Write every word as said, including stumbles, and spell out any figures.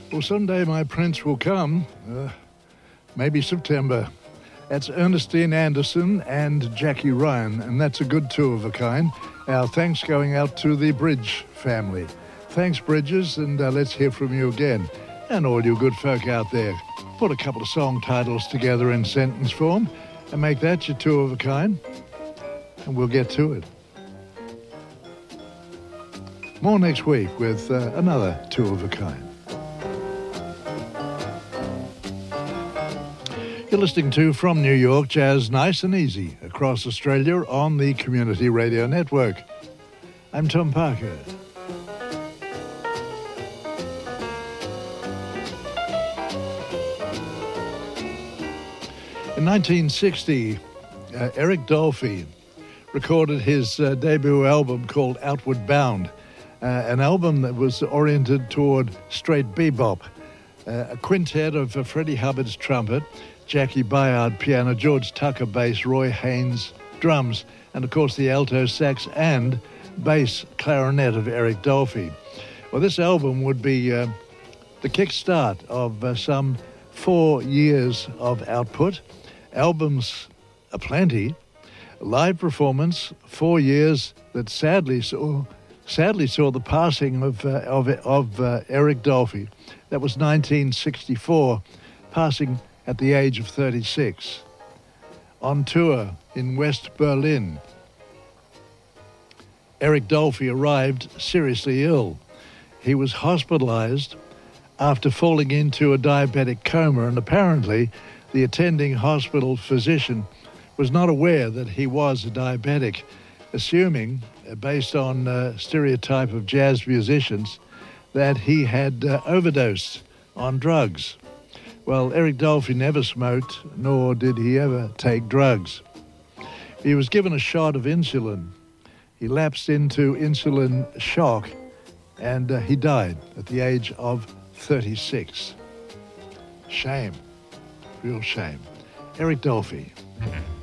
Well, someday my prince will come, uh, maybe September. That's Ernestine Anderson and Jackie Ryan, and that's a good two of a kind. Our thanks going out to the Bridge family. Thanks, Bridges, and uh, let's hear from you again. And all you good folk out there, put a couple of song titles together in sentence form and make that your two of a kind, and we'll get to it. More next week with uh, another two of a kind. You're listening to From New York, Jazz Nice and Easy across Australia on the Community Radio Network. I'm Tom Parker. In nineteen sixty, uh, Eric Dolphy recorded his uh, debut album called Outward Bound, uh, an album that was oriented toward straight bebop. Uh, a quintet of uh, Freddie Hubbard's trumpet, Jackie Bayard piano, George Tucker bass, Roy Haynes drums, and of course the alto sax and bass clarinet of Eric Dolphy. Well, this album would be uh, the kickstart of uh, some four years of output. Albums aplenty, live performance, four years that sadly saw sadly saw the passing of uh, of, of uh, Eric Dolphy. That was nineteen sixty-four, passing at the age of thirty-six. On tour in West Berlin, Eric Dolphy arrived seriously ill. He was hospitalized after falling into a diabetic coma, and apparently the attending hospital physician was not aware that he was a diabetic, assuming, uh, based on uh, stereotype of jazz musicians, that he had uh, overdosed on drugs. Well, Eric Dolphy never smoked, nor did he ever take drugs. He was given a shot of insulin. He lapsed into insulin shock, and uh, he died at the age of thirty-six. Shame. Real shame. Eric Dolphy.